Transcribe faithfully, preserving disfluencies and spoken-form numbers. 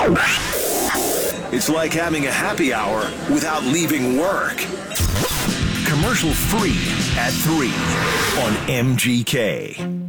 It's like having a happy hour without leaving work. Commercial free at three on M G K.